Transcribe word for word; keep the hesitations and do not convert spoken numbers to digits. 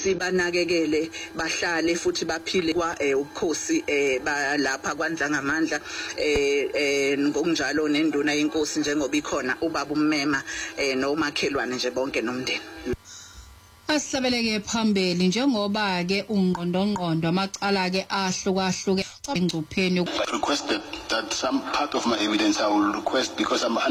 ukuthi banakekele bahlale futhi baphile kwa ubukhosi balapha kwandla ngamandla eh ngokunjalo nenduna yenkosi njengoba ikhona ubaba ummema nomakhelwane nje bonke nomndeni. Asihlabeleke phambili njengoba ke ungqondongqondo amacala ke ahlukahluke engcupheni. Requested that some part of my evidence I will request because I'm